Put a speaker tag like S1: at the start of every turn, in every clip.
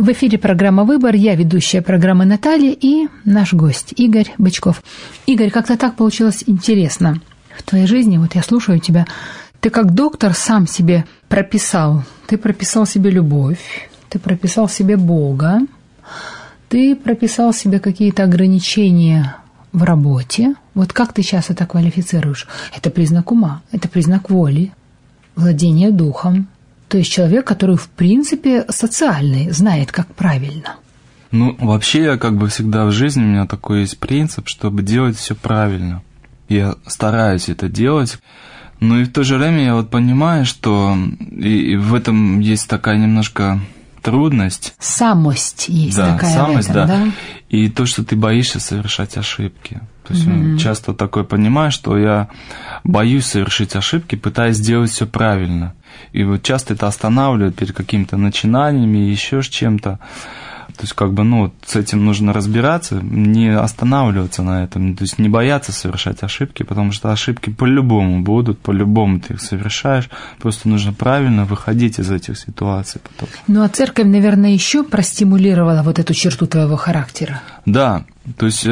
S1: В эфире программа «Выбор». Я ведущая программы Наталья и наш гость Игорь Бычков. Игорь, как-то так получилось интересно в твоей жизни. Вот я слушаю тебя. Ты как доктор сам себе прописал. Ты прописал себе любовь, ты прописал себе Бога, ты прописал себе какие-то ограничения в работе. Вот как ты сейчас это квалифицируешь? Это признак ума, это признак воли, владения духом. То есть человек, который, в принципе, социальный, знает, как правильно.
S2: Ну, вообще, я как бы всегда в жизни, у меня такой есть принцип, чтобы делать все правильно. Я стараюсь это делать, но и в то же время я вот понимаю, что и в этом есть такая немножко трудность.
S1: Самость есть
S2: да,
S1: такая
S2: самость,
S1: в этом, да.
S2: И то, что ты боишься совершать ошибки. То есть часто такое понимаю, что я боюсь совершить ошибки, пытаясь сделать все правильно. И вот часто это останавливает перед какими-то начинаниями, еще с чем-то. То есть, как бы, ну, с этим нужно разбираться, не останавливаться на этом, то есть не бояться совершать ошибки, потому что ошибки по-любому будут, по-любому ты их совершаешь, просто нужно правильно выходить из этих ситуаций потом.
S1: Ну, а церковь, наверное, еще простимулировала вот эту черту твоего характера.
S2: Да, то есть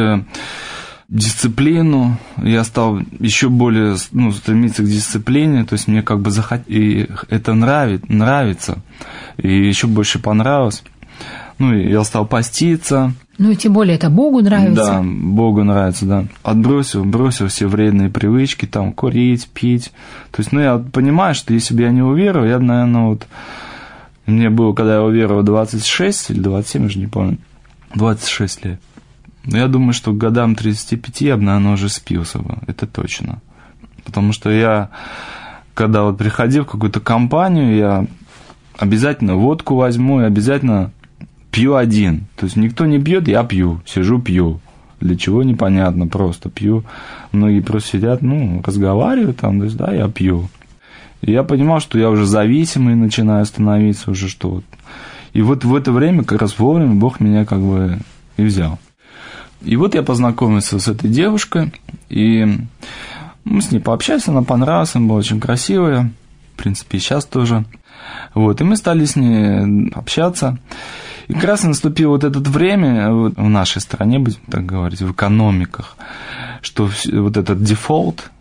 S2: дисциплину, я стал еще более стремиться к дисциплине, то есть мне как бы и это нравится, и еще больше понравилось. Ну, и я стал поститься.
S1: Ну, и тем более это Богу нравится.
S2: Да, Богу нравится, да. Бросил все вредные привычки, там, курить, пить. То есть, я понимаю, что если бы я не уверовал, я бы, наверное, вот... Мне было, когда я уверовал, 26 или 27, уже не помню, 26 лет. Но я думаю, что к годам 35 я бы, наверное, уже спился бы, это точно. Потому что я, когда вот приходил в какую-то компанию, я обязательно водку возьму и обязательно... пью один. То есть никто не пьет, я пью. Сижу, пью. Для чего непонятно, просто пью. Многие просто сидят, разговаривают там, то есть, да, я пью. И я понимал, что я уже зависимый начинаю становиться уже, что вот. И вот в это время, как раз вовремя, Бог меня как бы и взял. И вот я познакомился с этой девушкой, и мы с ней пообщались, она понравилась, она была очень красивая, в принципе, и сейчас тоже. Вот, и мы стали с ней общаться. И как раз наступило вот это время в нашей стране, будем так говорить, в экономиках, что вот этот дефолт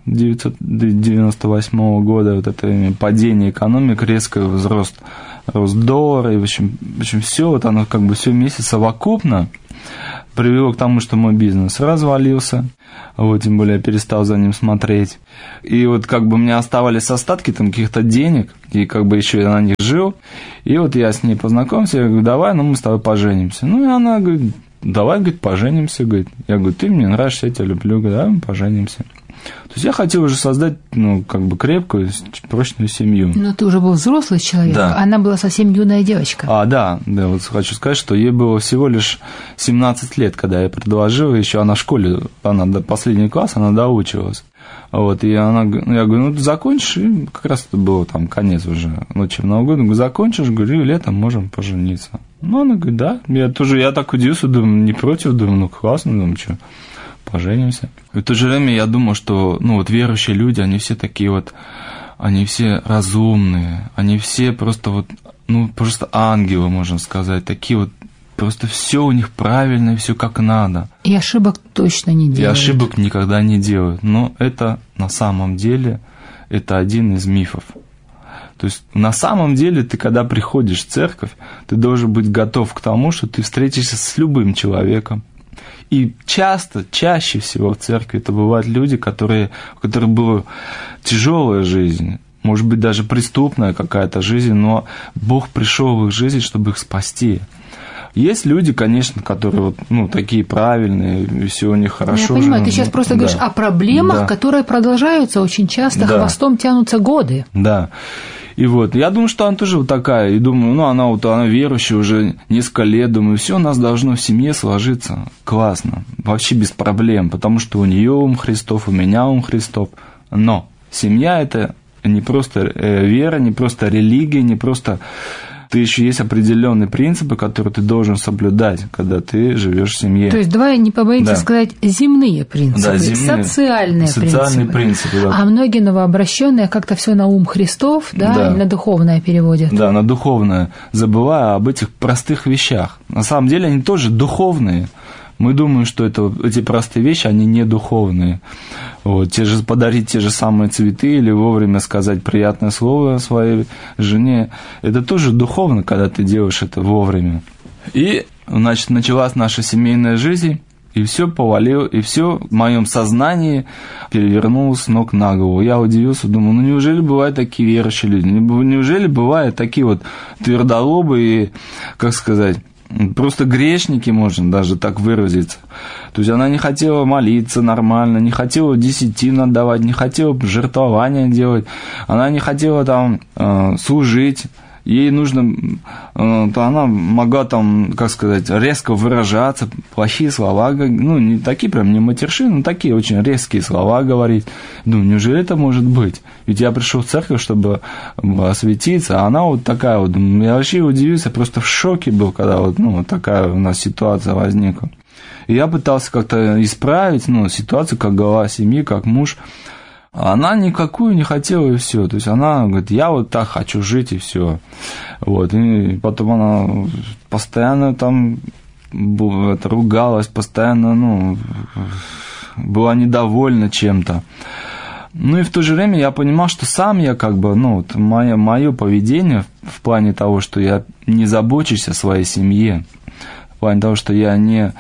S2: 1998 года, вот это падение экономик, резкий рост доллара, и в общем все, вот оно как бы все вместе совокупно привело к тому, что мой бизнес развалился, вот, тем более я перестал за ним смотреть. И вот как бы у меня оставались остатки там каких-то денег, и как бы еще я на них жил. И вот я с ней познакомился, я говорю, давай, мы с тобой поженимся. Ну, и она говорит, давай, говорит, поженимся, говорит. Я говорю, ты мне нравишься, я тебя люблю, говорю, давай мы поженимся. То есть я хотел уже создать, как бы крепкую, прочную семью.
S1: Но ты уже был взрослый человек,
S2: да.
S1: Она была совсем юная девочка.
S2: Да, вот хочу сказать, что ей было всего лишь 17 лет, когда я предложил, еще она в школе, она до последний класс, она доучивалась. Вот, и я говорю, ты закончишь, и как раз это было там конец уже учебного года, говорю, закончишь, говорю, летом можем пожениться. Ну, она говорит, да, я так удивился, думаю, не против, думаю, классно, думаю, что, поженимся. И в то же время я думал, что, верующие люди, они все такие вот, они все разумные, они все просто просто ангелы, можно сказать, такие вот, просто все у них правильно, все как надо. И
S1: ошибок точно не делают.
S2: И ошибок никогда не делают. Но это на самом деле, это один из мифов. То есть на самом деле ты, когда приходишь в церковь, ты должен быть готов к тому, что ты встретишься с любым человеком. И чаще всего в церкви это бывают люди, у которых была тяжелая жизнь, может быть, даже преступная какая-то жизнь, но Бог пришел в их жизнь, чтобы их спасти. Есть люди, конечно, которые такие правильные, и все у них хорошо.
S1: Я понимаю, ты сейчас просто говоришь о проблемах, которые продолжаются очень часто, хвостом тянутся годы.
S2: Да. И вот, я думаю, что она тоже вот такая, и думаю, она верующая уже несколько лет, думаю, все у нас должно в семье сложиться классно, вообще без проблем, потому что у нее ум Христов, у меня ум Христов, но семья – это не просто вера, не просто религия, не просто ты еще есть определенные принципы, которые ты должен соблюдать, когда ты живешь в семье.
S1: То есть, давай не побоимся сказать, земные принципы,
S2: да, земные, социальные принципы. Да.
S1: А многие новообращенные как-то все на ум Христов, да, или на духовное переводят.
S2: Да, на духовное, забывая об этих простых вещах. На самом деле они тоже духовные. Мы думаем, что эти простые вещи, они не духовные. Вот, подарить те же самые цветы или вовремя сказать приятное слово своей жене, это тоже духовно, когда ты делаешь это вовремя. И, значит, началась наша семейная жизнь, и все повалило, и все в моем сознании перевернулось с ног на голову. Я удивился, думаю, ну неужели бывают такие верующие люди? Неужели бывают такие вот твердолобы и, как сказать, просто грешники, можно даже так выразиться. То есть она не хотела молиться нормально, не хотела десятину отдавать, не хотела жертвования делать, она не хотела там служить. Ей нужно, то она могла там, как сказать, резко выражаться, плохие слова, ну, не такие прям, не матершины, но такие очень резкие слова говорить. Думаю, неужели это может быть? Ведь я пришел в церковь, чтобы осветиться, а она вот такая вот. Я вообще удивился, просто в шоке был, когда вот, ну, вот такая у нас ситуация возникла. И я пытался как-то исправить, ну, ситуацию, как глава семьи, как муж. А она никакую не хотела, и все. То есть она говорит, я вот так хочу жить, и все. Вот. И потом она постоянно там ругалась, постоянно, ну, была недовольна чем-то. Ну и в то же время я понимал, что сам я как бы, ну, вот мое поведение в плане того, что я не забочусь о своей семье, в плане того, что я не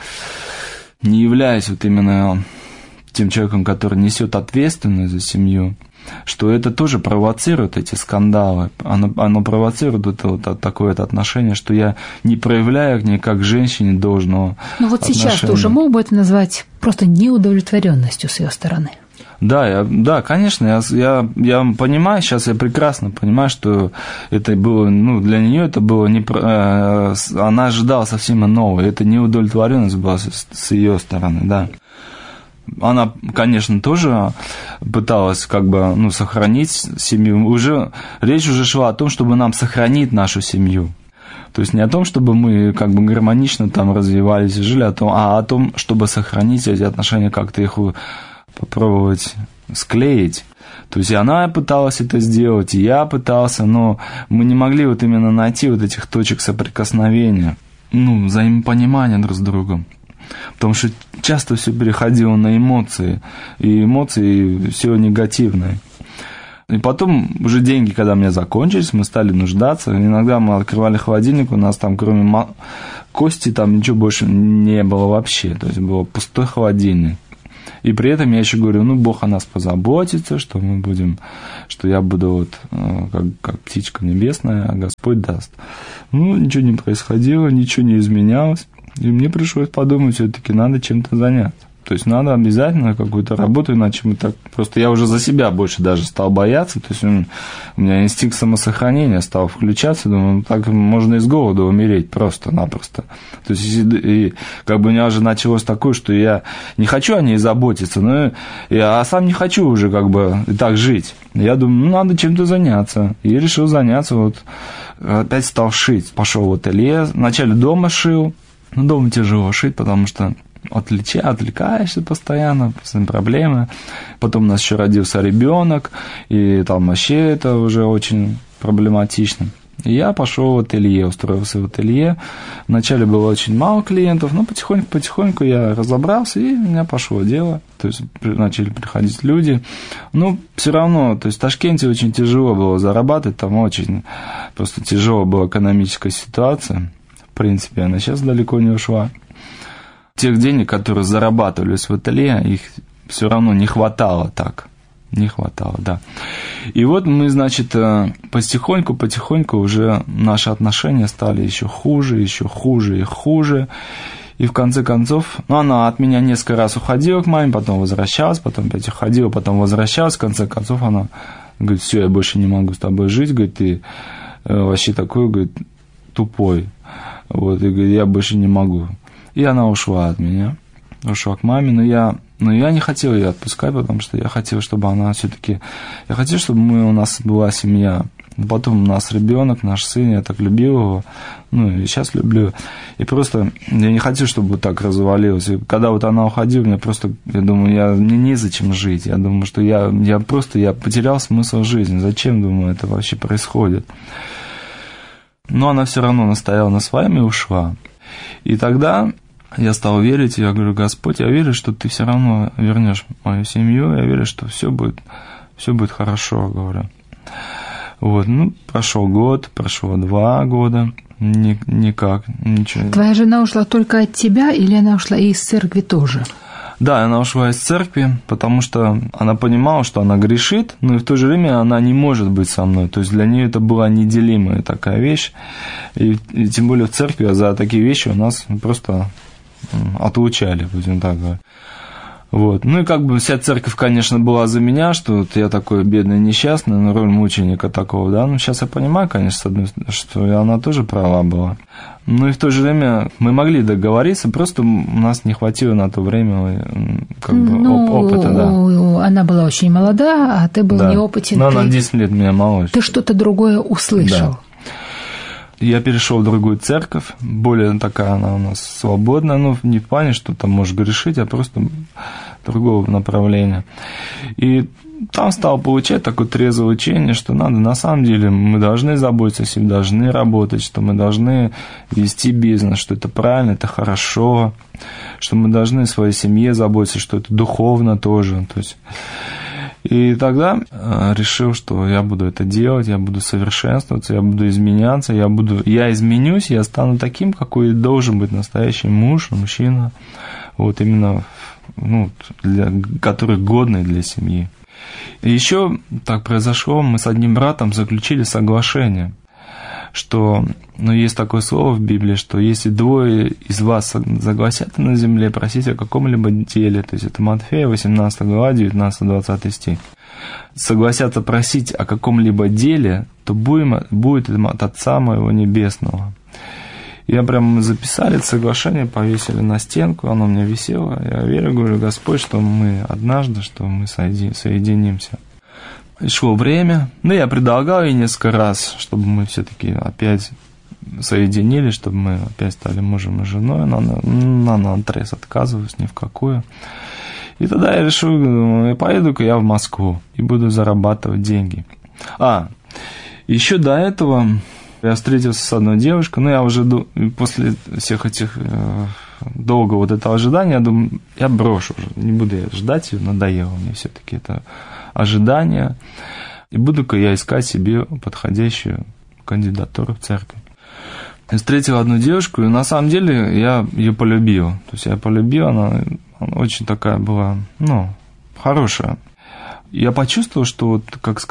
S2: являюсь вот именно тем человеком, который несет ответственность за семью, что это тоже провоцирует эти скандалы. Оно провоцирует вот такое отношение, что я не проявляю к ней как к женщине должного отношения.
S1: Ну вот сейчас ты уже мог бы это назвать просто неудовлетворенностью с ее стороны.
S2: Да, конечно, я понимаю, сейчас я прекрасно понимаю, что это было, ну, для нее это было она ожидала совсем иного, это неудовлетворенность была с ее стороны, да. Она, конечно, тоже пыталась как бы, ну, сохранить семью. Речь уже шла о том, чтобы нам сохранить нашу семью. То есть не о том, чтобы мы как бы гармонично там развивались и жили, а о том, чтобы сохранить эти отношения, как-то их попробовать склеить. То есть и она пыталась это сделать, и я пытался, но мы не могли вот именно найти вот этих точек соприкосновения, ну, взаимопонимания друг с другом. Потому что часто все переходило на эмоции, и эмоции все негативное. И потом уже деньги, когда у меня закончились, мы стали нуждаться. Иногда мы открывали холодильник, у нас там кроме кости там ничего больше не было вообще. То есть был пустой холодильник. И при этом я еще говорю, ну, Бог о нас позаботится, что я буду вот как птичка небесная, а Господь даст. Ну, ничего не происходило, ничего не изменялось. И мне пришлось подумать, все-таки надо чем-то заняться. То есть надо обязательно какую-то работу, иначе мы так... Просто я уже за себя больше даже стал бояться. То есть у меня инстинкт самосохранения стал включаться. Думаю, ну, так можно из голода умереть просто-напросто. То есть и как бы у меня уже началось такое, что я не хочу о ней заботиться, но я сам не хочу уже как бы и так жить. Я думаю, ну, надо чем-то заняться. И решил заняться. Вот опять стал шить. Пошел в ателье. Вначале дома шил. Но дома тяжело шить, потому что отвлекаешься постоянно, проблемы. Потом у нас еще родился ребенок, и там вообще это уже очень проблематично. И я пошел в ателье, устроился в ателье. Вначале было очень мало клиентов, но потихоньку я разобрался, и у меня пошло дело. То есть начали приходить люди. Но все равно, то есть в Ташкенте очень тяжело было зарабатывать, там очень просто тяжелая была экономическая ситуация. В принципе, она сейчас далеко не ушла. Тех денег, которые зарабатывались в ателье, их все равно не хватало так. Не хватало, да. И вот мы, значит, потихоньку уже наши отношения стали еще хуже и хуже. И в конце концов, ну, она от меня несколько раз уходила к маме, потом возвращалась, потом опять уходила, потом возвращалась. В конце концов она говорит, все, я больше не могу с тобой жить, говорит, ты вообще такой, говорит, тупой. Вот, и говорит, я больше не могу. И она ушла от меня, ушла к маме, но я не хотел ее отпускать, потому что я хотел, чтобы она все-таки... Я хотел, чтобы у нас была семья. Потом у нас ребенок, наш сын, я так любил его, и сейчас люблю. И просто я не хочу, чтобы вот так развалилось. И когда вот она уходила, я думаю, мне незачем жить. Я думаю, что я потерял смысл жизни. Зачем, думаю, это вообще происходит? Но она все равно настояла на своем и ушла. И тогда я стал верить, я говорю: Господь, я верю, что ты все равно вернешь мою семью, я верю, что все будет хорошо, говорю. Вот, прошел год, прошло 2 года, никак, ничего.
S1: Твоя жена ушла только от тебя или она ушла и из церкви тоже?
S2: Да, она ушла из церкви, потому что она понимала, что она грешит, но и в то же время она не может быть со мной. То есть для нее это была неделимая такая вещь. И тем более в церкви за такие вещи у нас просто отлучали, будем так говорить. Вот. И как бы вся церковь, конечно, была за меня, что вот я такой бедный, несчастный, на роль мученика такого, да. Сейчас я понимаю, конечно, что она тоже права была. И в то же время мы могли договориться, просто у нас не хватило на то время опыта, да.
S1: Она была очень молода, а ты был неопытен.
S2: Но она 10 лет меня моложе.
S1: Ты что-то другое услышал.
S2: Да. Я перешел в другую церковь, более такая она у нас свободная, не в плане, что там можешь грешить, а просто другого направления. И там стал получать такое трезвое учение, что на самом деле мы должны заботиться о себе, должны работать, что мы должны вести бизнес, что это правильно, это хорошо, что мы должны о своей семье заботиться, что это духовно тоже. То есть... И тогда решил, что я буду это делать, я буду совершенствоваться, я буду изменяться, я изменюсь, я стану таким, какой должен быть настоящий муж, мужчина, вот именно, который годный для семьи. И еще так произошло, мы с одним братом заключили соглашение, что, есть такое слово в Библии, что если 2 из вас согласятся на земле просить о каком-либо деле, то есть это Матфея, 18 глава, 19-20 стих, согласятся просить о каком-либо деле, то будет им от Отца Моего Небесного. Я прям записали это соглашение, повесили на стенку, оно у меня висело. Я верю, говорю: Господь, что мы однажды, что мы соединимся. И шло время, я предлагал ей несколько раз, чтобы мы все-таки опять соединились, чтобы мы опять стали мужем и женой, но она наотрез отказывалась ни в какую. И тогда я решил: поеду-ка я в Москву и буду зарабатывать деньги. Еще до этого я встретился с одной девушкой, я уже после всех этих долгого вот этого ожидания, я думаю, я брошу уже, не буду я ждать ее, надоело мне все-таки это ожидание, и буду-ка я искать себе подходящую кандидатуру в церковь. Я встретил одну девушку, и на самом деле я ее полюбил. То есть я полюбил, она очень такая была, хорошая. Я почувствовал, что,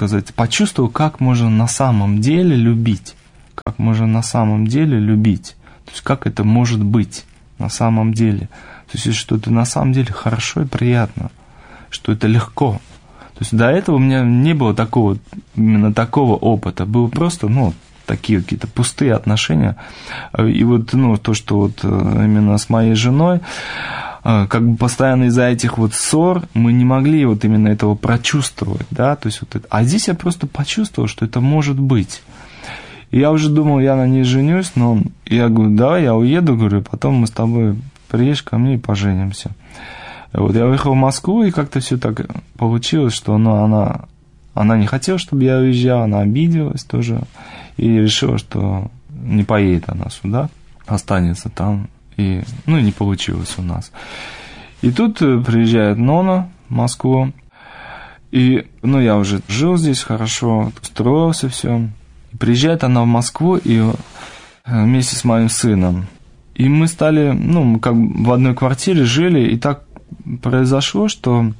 S2: как можно на самом деле любить. Как можно на самом деле любить. То есть как это может быть на самом деле. То есть что это на самом деле хорошо и приятно. Что это легко. То есть до этого у меня не было именно такого опыта. Было просто, такие какие-то пустые отношения. И то, что именно с моей женой, как бы постоянно из-за этих ссор мы не могли именно этого прочувствовать, да, то есть а здесь я просто почувствовал, что это может быть. И я уже думал, я на ней женюсь, но я говорю: давай я уеду, говорю, потом мы с тобой приедешь ко мне и поженимся. Я уехал в Москву, и как-то все так получилось, что она не хотела, чтобы я уезжал, она обиделась тоже, и решила, что не поедет она сюда, останется там, и, не получилось у нас. И тут приезжает Нона в Москву, и, я уже жил здесь хорошо, устроился, все. И приезжает она в Москву и вместе с моим сыном. И мы стали, как в одной квартире жили, и так произошло, что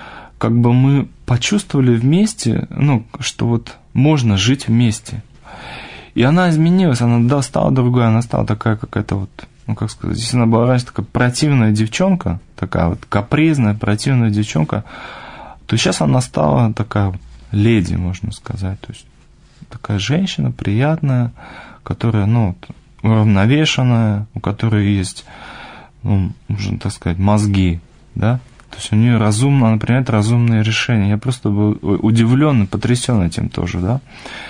S2: мы почувствовали вместе, что можно жить вместе. И она изменилась, она стала другой, она стала такая какая-то если она была раньше такая противная девчонка, такая капризная, противная девчонка, то сейчас она стала такая леди, можно сказать, то есть такая женщина приятная, которая, уравновешенная, у которой есть, можно так сказать, мозги, да, то есть у нее она принимает разумные решения. Я просто был удивлен и потрясен этим тоже, да.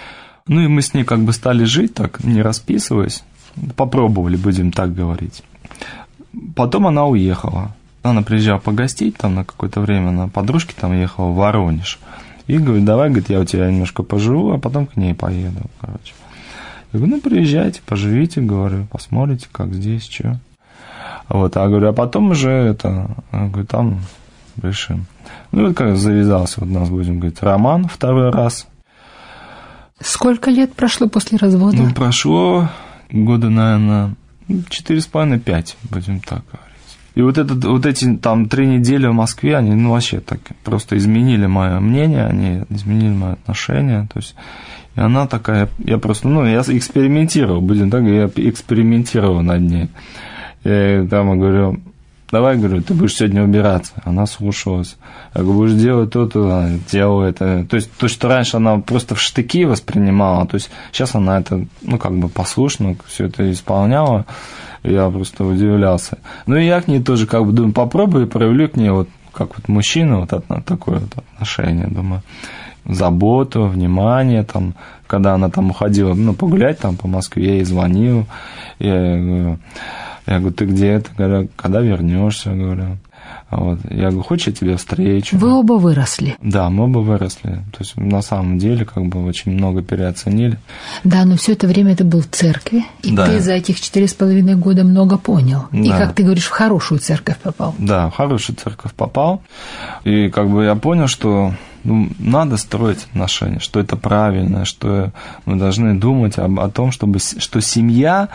S2: Ну и мы с ней как бы стали жить так, не расписываясь. Попробовали, будем так говорить. Потом она уехала. Она приезжала погостить там на какое-то время, она подружки там ехала в Воронеж. И говорит, давай, говорит, я у тебя немножко поживу, а потом к ней поеду, короче. Я говорю, ну, приезжайте, поживите, говорю, посмотрите, как здесь, что. Вот, а говорю, а потом уже говорю, там решим. Ну, вот как завязался, вот у нас, будем говорить, роман второй раз.
S1: Сколько лет прошло после развода?
S2: Ну, прошло года, наверное, 4,5-5, будем так говорить. И вот эти там 3 недели в Москве, они, ну, вообще так просто изменили мое мнение, они изменили мое отношение, то есть, и она такая, я просто, ну, я экспериментировал, будем так, я экспериментировал над ней. Я там говорю, давай, говорю, ты будешь сегодня убираться. Она слушалась. Я говорю, будешь делать то-то, она делала это. То есть, то, что раньше она просто в штыки воспринимала, то есть, сейчас она это, ну, как бы послушно все это исполняла. Я просто удивлялся. Ну, и я к ней тоже, как бы, думаю, попробую, проявлю к ней, вот, как вот мужчина, вот такое вот отношение, думаю, заботу, внимание, там, когда она там уходила, ну, погулять там по Москве, я ей звонил, я говорю, ты где это? Говорю, когда вернешься, говорю. Вот. Я говорю, хочешь, я тебя встречу?
S1: Вы оба выросли.
S2: Да, мы оба выросли. То есть, на самом деле, как бы очень много переоценили.
S1: Да, но все это время ты был в церкви, и
S2: да.
S1: Ты за этих 4,5 года много понял. Да. И, как ты говоришь, в хорошую церковь попал.
S2: Да, в хорошую церковь попал. И как бы я понял, что надо строить отношения, что это правильно, что мы должны думать о том, что семья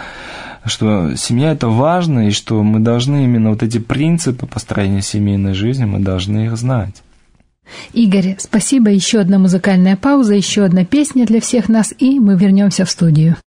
S2: это важно, и что мы должны именно вот эти принципы построения семейной жизни, мы должны их знать.
S1: Игорь, спасибо. Еще одна музыкальная пауза, еще одна песня для всех нас, и мы вернемся в студию.